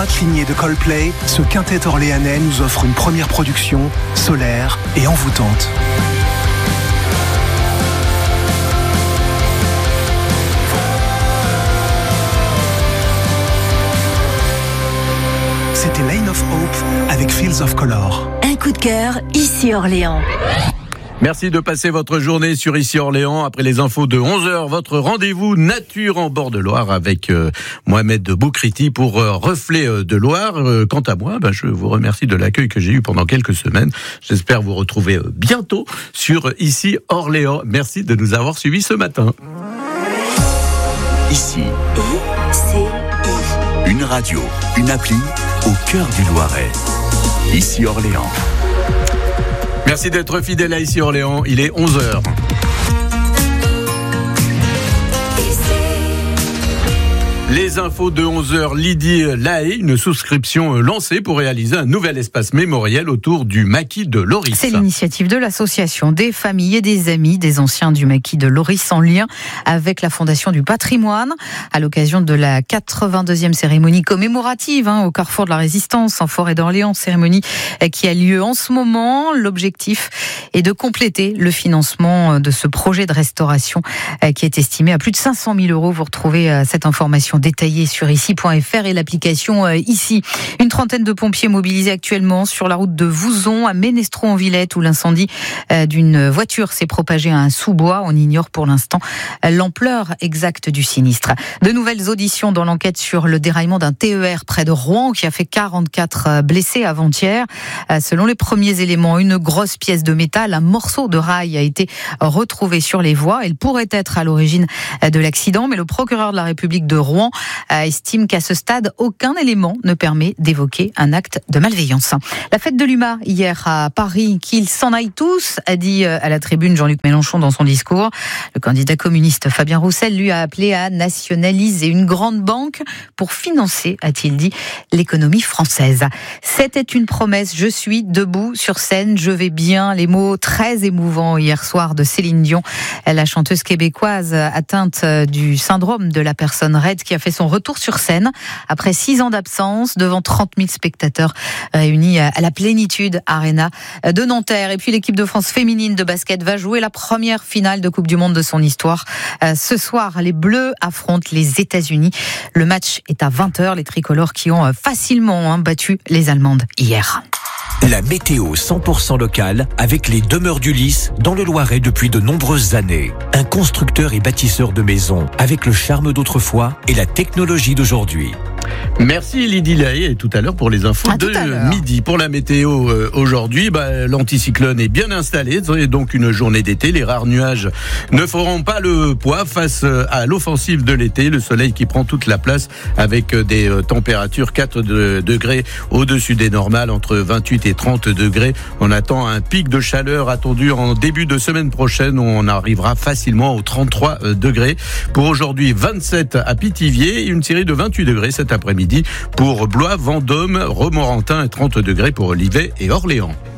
droite lignée de Coldplay, ce quintet orléanais nous offre une première production solaire et envoûtante. C'était Lane of Hope avec Fields of Color. Un coup de cœur, ici Orléans. Merci de passer votre journée sur Ici Orléans. Après les infos de 11h, votre rendez-vous nature en bord de Loire avec Mohamed Boukriti pour Reflet de Loire. Quant à moi, je vous remercie de l'accueil que j'ai eu pendant quelques semaines. J'espère vous retrouver bientôt sur Ici Orléans. Merci de nous avoir suivis ce matin. Ici, une radio, une appli au cœur du Loiret. Ici Orléans. Merci d'être fidèle à Ici Orléans, il est 11h. Les infos de 11h, Lydie Lahaye, une souscription lancée pour réaliser un nouvel espace mémoriel autour du maquis de Loris. C'est l'initiative de l'association des familles et des amis des anciens du maquis de Loris en lien avec la Fondation du patrimoine à l'occasion de la 82e cérémonie commémorative au Carrefour de la Résistance en Forêt d'Orléans, cérémonie qui a lieu en ce moment. L'objectif est de compléter le financement de ce projet de restauration qui est estimé à plus de 500 000 €. Vous retrouvez cette information détaillée sur ici.fr et l'application Ici. Une trentaine de pompiers mobilisés actuellement sur la route de Vouzon à Ménestron-en-Villette où l'incendie d'une voiture s'est propagé à un sous-bois. On ignore pour l'instant l'ampleur exacte du sinistre. De nouvelles auditions dans l'enquête sur le déraillement d'un TER près de Rouen qui a fait 44 blessés avant-hier. Selon les premiers éléments, une grosse pièce de métal, un morceau de rail a été retrouvé sur les voies. Elle pourrait être à l'origine de l'accident, mais le procureur de la République de Rouen estime qu'à ce stade, aucun élément ne permet d'évoquer un acte de malveillance. La fête de l'UMA hier à Paris, qu'ils s'en aillent tous, a dit à la tribune Jean-Luc Mélenchon dans son discours. Le candidat communiste Fabien Roussel lui a appelé à nationaliser une grande banque pour financer, a-t-il dit, l'économie française. C'était une promesse, je suis debout sur scène, je vais bien. Les mots très émouvants hier soir de Céline Dion, la chanteuse québécoise atteinte du syndrome de la personne raide qui a fait son retour sur scène après 6 ans d'absence devant 30 000 spectateurs réunis à la Plénitude Arena de Nanterre. Et puis l'équipe de France féminine de basket va jouer la première finale de Coupe du Monde de son histoire. Ce soir, les Bleus affrontent les États-Unis. Le match est à 20h. Les tricolores qui ont facilement battu les Allemandes hier. La météo 100% locale avec les Demeures du Lys dans le Loiret depuis de nombreuses années. Un constructeur et bâtisseur de maisons avec le charme d'autrefois et la technologie d'aujourd'hui. Merci Lydie Lahaye et tout à l'heure pour les infos de midi. Pour la météo aujourd'hui, l'anticyclone est bien installé, c'est donc une journée d'été. Les rares nuages ne feront pas le poids face à l'offensive de l'été. Le soleil qui prend toute la place avec des températures 4 degrés au-dessus des normales, entre 28 et 30 degrés. On attend un pic de chaleur attendu en début de semaine prochaine où on arrivera facilement aux 33 degrés. Pour aujourd'hui, 27 à Pithiviers et une série de 28 degrés cet après-midi pour Blois, Vendôme, Romorantin et 30 degrés pour Olivet et Orléans.